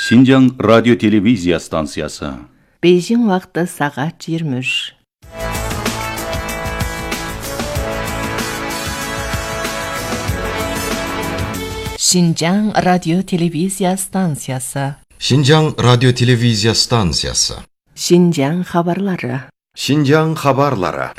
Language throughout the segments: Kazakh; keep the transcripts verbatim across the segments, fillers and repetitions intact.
Шинжаң радио-телевизия станциясы. Бейжің уақыты сағат жиырма үш. Шинжаң радио-телевизия станциясы. Шинжаң радио-телевизия станциясы. Шинжаң хабарлары. Шинжаң хабарлары.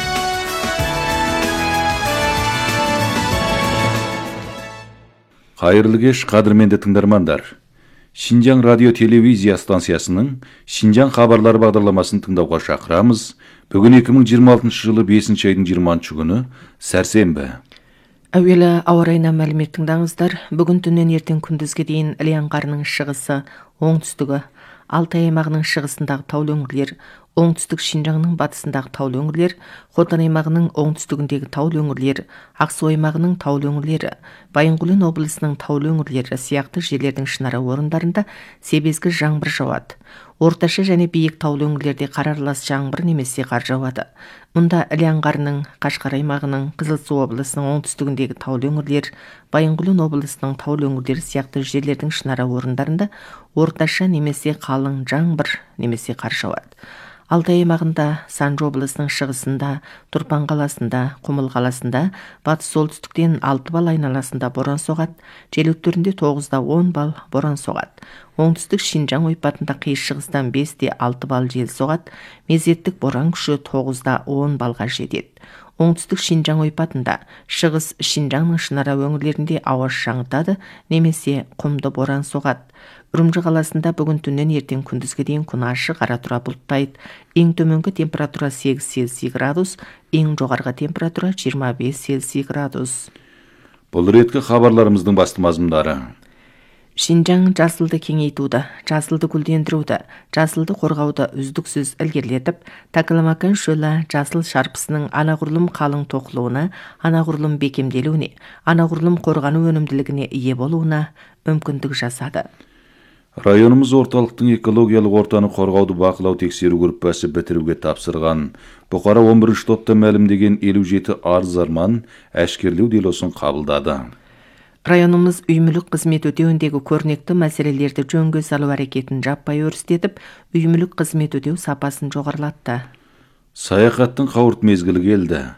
Қайырлы кеш, қадірменді тыңдармандар. Шинжаң радио-телевизия станциясының Шинжаң хабарлары бағдарламасын тыңдауға шақырамыз. Бүгін екі мың жиырма алтыншы жылы бесінші айдың жиырмасыншы күні, сәрсенбі. Әуелі ауа райына мәлімет тыңдаңыздар. Бүгін түннен ертең күндізге дейін Іле аңғарының шығысы, оңтүстігі, Алтай аймағының шығысындағы таулы өңірлер, оңтүстік Шинжаңның батысындағы таулы өңірлер, Хотан аймағының оңтүстігіндегі таулы өңірлер, Ақсу аймағының таулы өңірлері, Байынқұлын облысының таулы өңірлері сияқты жерлердің шынары орындарында себезгі жаңбыр жауады. Орташа және биік таулы өңірлерде қар аралас жаңбыр немесе қар жауады. Мұнда Іле аңғарының, Қашқар аймағының, Қызылсу облысының оңтүстігіндегі таулы өңірлер, Байынқұлын облысының таулы өңірлері сияқты жерлердің шынары орындарында орташа немесе қалың жаңбыр немесе қар жауады. Алтай аймағында, Санжы облысының шығысында, Тұрпан қаласында, Құмыл қаласында, батыс солтүстіктен алты бал айналасында боран соғады, жел өктерінде тоғызда он бал боран соғады. Оңтүстік Шинжаң ойпатында қиыр шығыстан бесте алты бал жел соғады, мезеттік боран күші тоғызда он балға жетеді. Оңтүстік Шинжаң ойпатында, шығыс Шинжаңның шынара өңірлерінде ауа шаңытады, немесе құмды боран соғады. Үрімжі қаласында бүгін түннен ертең күндізге дейін күн ашық, ара тұра бұлттайды. Ең төменгі температура сегіз Цельсий градус, ең жоғарғы температура жиырма бес Цельсий градус. Бұл реткі хабарларымыздың басты мазмұндары. Шинжаң жасылды кеңейтуді, жасылды гүлдендіруді, жасылды қорғауды үздіксіз ілгерілетіп, Такаламакан шөлі жасыл шарпысының анағұрлым қалың тоқылуына, анағұрлым бекемделуіне, анағұрлым қорғану өнімділігіне ие болуына мүмкіндік жасады. Районымыз орталықтың экологиялық ортаны қорғауды бақылау тексеру группасы бітіруге тапсырған. Бұқара он бірінші топта мәлімдеген елу жеті арыз арман әшкерлеу делосын қабылдады. Районымыз үймілік қызмет өтеуіндегі көрнекті мәселелерді жөнге салу әрекетін жаппай өрістетіп, үймілік қызмет өтеу сапасын жоғарылатты. Саяхаттың қауырт мезгілі келді.